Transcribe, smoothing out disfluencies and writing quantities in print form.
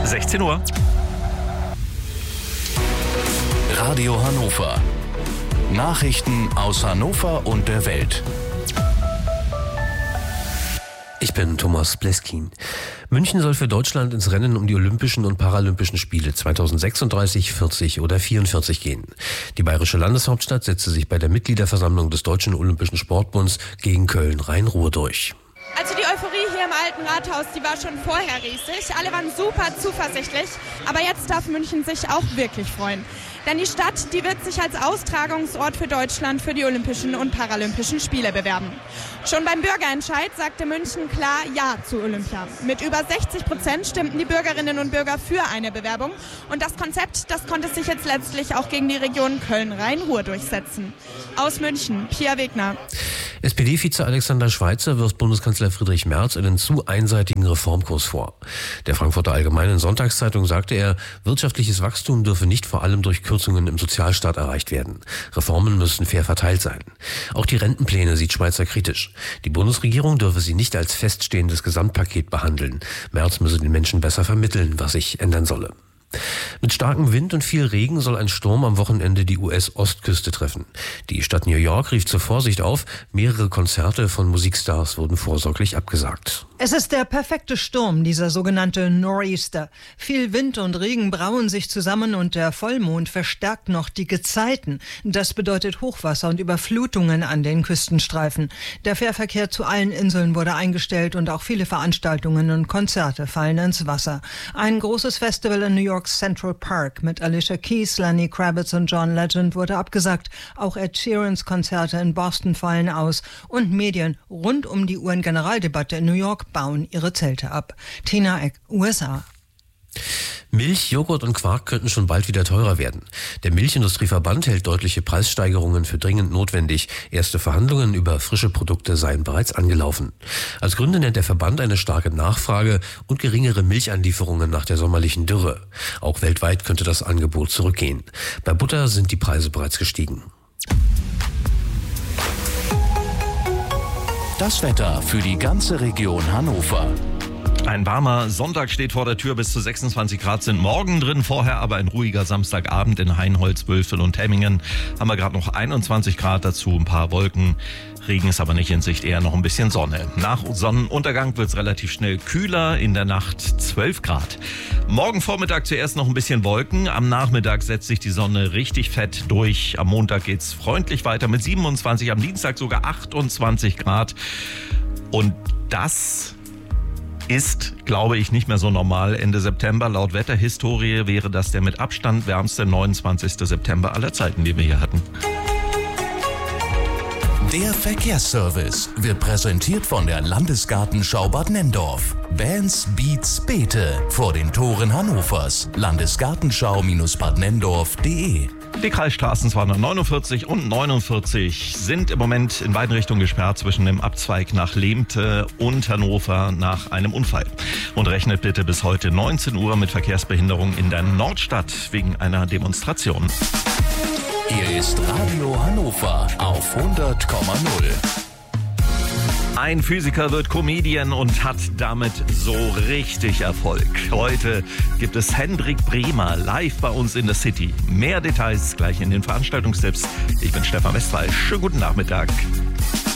16 Uhr. Radio Hannover. Nachrichten aus Hannover und der Welt. Ich bin Thomas Bleskin. München soll für Deutschland ins Rennen um die Olympischen und Paralympischen Spiele 2036, 40 oder 44 gehen. Die bayerische Landeshauptstadt setzte sich bei der Mitgliederversammlung des Deutschen Olympischen Sportbunds gegen Köln-Rhein-Ruhr durch. Also die Euphorie hier im Alten Rathaus, die war schon vorher riesig. Alle waren super zuversichtlich. Aber jetzt darf München sich auch wirklich freuen. Denn die Stadt, die wird sich als Austragungsort für Deutschland für die Olympischen und Paralympischen Spiele bewerben. Schon beim Bürgerentscheid sagte München klar Ja zu Olympia. Mit über 60% stimmten die Bürgerinnen und Bürger für eine Bewerbung. Und das Konzept, das konnte sich jetzt letztlich auch gegen die Region Köln-Rhein-Ruhr durchsetzen. Aus München, Pia Wegner. SPD-Vize Alexander Schweitzer wirft Bundeskanzler Friedrich Merz einen zu einseitigen Reformkurs vor. Der Frankfurter Allgemeinen Sonntagszeitung sagte er, wirtschaftliches Wachstum dürfe nicht vor allem durch Kürzungen im Sozialstaat erreicht werden. Reformen müssen fair verteilt sein. Auch die Rentenpläne sieht Schweitzer kritisch. Die Bundesregierung dürfe sie nicht als feststehendes Gesamtpaket behandeln. Merz müsse den Menschen besser vermitteln, was sich ändern solle. Mit starkem Wind und viel Regen soll ein Sturm am Wochenende die US-Ostküste treffen. Die Stadt New York rief zur Vorsicht auf. Mehrere Konzerte von Musikstars wurden vorsorglich abgesagt. Es ist der perfekte Sturm, dieser sogenannte Nor'easter. Viel Wind und Regen brauen sich zusammen und der Vollmond verstärkt noch die Gezeiten. Das bedeutet Hochwasser und Überflutungen an den Küstenstreifen. Der Fährverkehr zu allen Inseln wurde eingestellt und auch viele Veranstaltungen und Konzerte fallen ins Wasser. Ein großes Festival in New Yorks Central Park mit Alicia Keys, Lenny Kravitz und John Legend wurde abgesagt. Auch Ed Sheerans Konzerte in Boston fallen aus. Und Medien rund um die UN-Generaldebatte in New York bauen ihre Zelte ab. Tina Eck, USA. Milch, Joghurt und Quark könnten schon bald wieder teurer werden. Der Milchindustrieverband hält deutliche Preissteigerungen für dringend notwendig. Erste Verhandlungen über frische Produkte seien bereits angelaufen. Als Gründe nennt der Verband eine starke Nachfrage und geringere Milchanlieferungen nach der sommerlichen Dürre. Auch weltweit könnte das Angebot zurückgehen. Bei Butter sind die Preise bereits gestiegen. Das Wetter für die ganze Region Hannover. Ein warmer Sonntag steht vor der Tür, bis zu 26 Grad sind morgen drin, vorher aber ein ruhiger Samstagabend in Hainholz, Wülfel und Hemmingen. Haben wir gerade noch 21 Grad, dazu ein paar Wolken. Regen ist aber nicht in Sicht, eher noch ein bisschen Sonne. Nach Sonnenuntergang wird es relativ schnell kühler, in der Nacht 12 Grad. Morgen Vormittag zuerst noch ein bisschen Wolken, am Nachmittag setzt sich die Sonne richtig fett durch. Am Montag geht es freundlich weiter mit 27, am Dienstag sogar 28 Grad. Und das ist, glaube ich, nicht mehr so normal. Ende September, laut Wetterhistorie, wäre das der mit Abstand wärmste 29. September aller Zeiten, den wir hier hatten. Der Verkehrsservice wird präsentiert von der Landesgartenschau Bad Nenndorf. Bands, Beats, Beete vor den Toren Hannovers. Landesgartenschau-badnendorf.de. Die Kreisstraßen 249 und 49 sind im Moment in beiden Richtungen gesperrt zwischen dem Abzweig nach Lehmte und Hannover nach einem Unfall. Und rechnet bitte bis heute 19 Uhr mit Verkehrsbehinderung in der Nordstadt wegen einer Demonstration. Hier ist Radio Hannover auf 100,0. Ein Physiker wird Comedian und hat damit so richtig Erfolg. Heute gibt es Hendrik Bremer live bei uns in der City. Mehr Details gleich in den Veranstaltungstipps. Ich bin Stefan Westphal. Schönen guten Nachmittag.